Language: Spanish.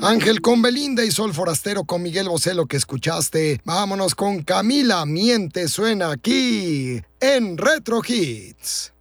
Ángel con Belinda y Sol Forastero con Miguel Bosé, lo que escuchaste. Vámonos con Camila Miente, suena aquí en Retro Hits.